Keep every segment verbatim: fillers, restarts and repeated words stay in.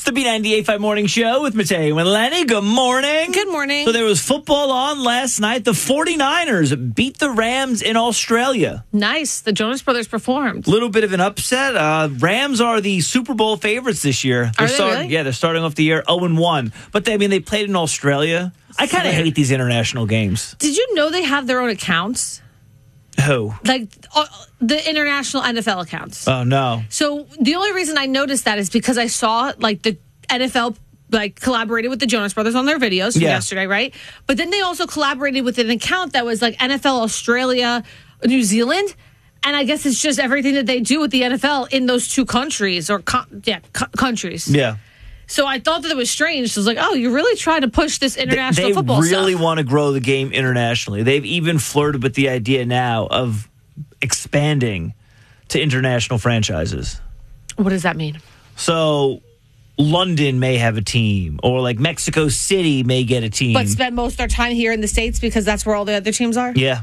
the B ninety-eight point five Morning Show with Mateo and Lenny. Good morning. Good morning. So there was football on last night. The 49ers beat the Rams in Australia. Nice. The Jonas Brothers performed. Little bit of an upset. Uh, Rams are the Super Bowl favorites this year. They're Are they starting, really? Yeah, they're starting off the year oh and one. But, they, I mean, they played in Australia. I kind of hate these international games. Did you know they have their own accounts? Who? Like uh, the international N F L accounts. Oh, no. So the only reason I noticed that is because I saw like the N F L like collaborated with the Jonas Brothers on their videos from Yeah. yesterday, right? But then they also collaborated with an account that was like N F L Australia, New Zealand. And I guess it's just everything that they do with the N F L in those two countries or co- yeah, co- countries. Yeah. So I thought that it was strange. So I was like, oh, you're really trying to push this international they football They really stuff. want to grow the game internationally. They've even flirted with the idea now of expanding to international franchises. What does that mean? So London may have a team, or like Mexico City may get a team. But spend most of our time here in the States because that's where all the other teams are? Yeah.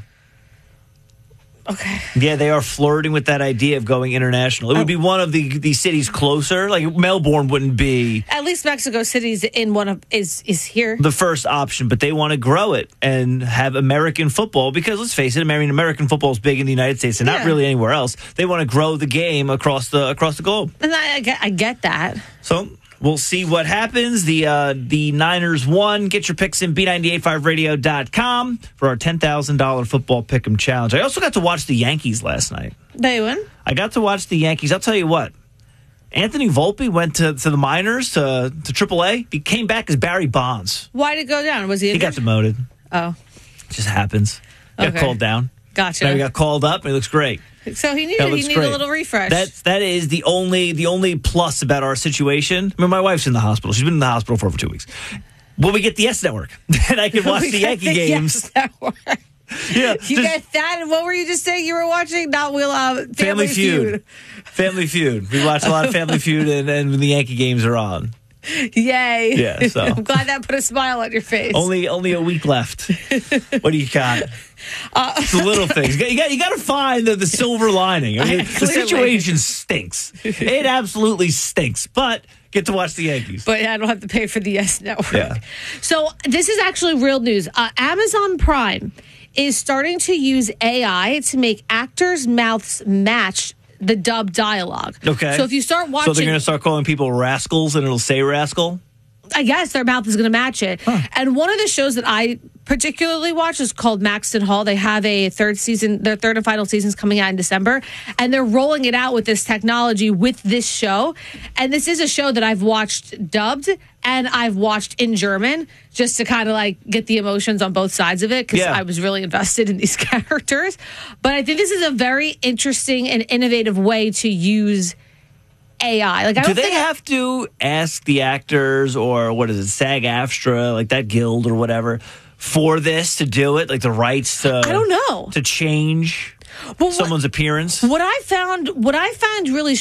Okay. Yeah, they are flirting with that idea of going international. It would be one of the, the cities closer. Like Melbourne wouldn't be At least Mexico City's in one of is is here. the first option, but they want to grow it and have American football because let's face it, I mean, American football is big in the United States and not Yeah. really anywhere else. They want to grow the game across the across the globe. And I, I, get, I get that. So we'll see what happens. The uh, the Niners won. Get your picks in B nine eight five radio dot com for our ten thousand dollars football pick'em challenge. I also got to watch the Yankees last night. They win. I got to watch the Yankees. I'll tell you what. Anthony Volpe went to, to the minors, to, to triple A. He came back as Barry Bonds. Why did it go down? Was he He injured? got demoted. Oh, It just happens. Got Okay. called down. gotcha. Now he got called up, and he looks great. so he That needed he looks needed great. a little refresh. That's that is the only the only plus about our situation. I mean, my wife's in the hospital. She's been in the hospital for over two weeks. Well, we get the S Network, and I can watch We the got Yankee the games. Yes Network. Yeah, You just get that? And what were you just saying you were watching? Not Will uh, Family, Family Feud. Family Feud. We watch a lot of Family Feud, and, and when the Yankee games are on. Yay. Yeah, so. I'm glad that put a smile on your face. Only only a week left. What do you got? Uh, It's the little things. You got, you got, you got to find the, the silver lining. I mean, I- the clearly. situation stinks. It absolutely stinks. But get to watch the Yankees. But I don't have to pay for the Yes Network. Yeah. So this is actually real news. Uh, Amazon Prime is starting to use A I to make actors' mouths match the dub dialogue. Okay. So if you start watching, So they're going to start calling people rascals, and it'll say rascal. I guess their mouth is going to match it. And one of the shows that I particularly watch is called Maxton Hall. They have a third season, their third and final season's coming out in December, and they're rolling it out with this technology with this show. And this is a show that I've watched dubbed and I've watched in German just to kind of like get the emotions on both sides of it because Yeah. I was really invested in these characters. But I think this is a very interesting and innovative way to use A I. Like, I Do don't they think have to ask the actors, or what is it, SAG-AFTRA, like that guild or whatever, for this to do it? Like the rights to I don't know. to change Well, what- someone's appearance? What I found, what I found really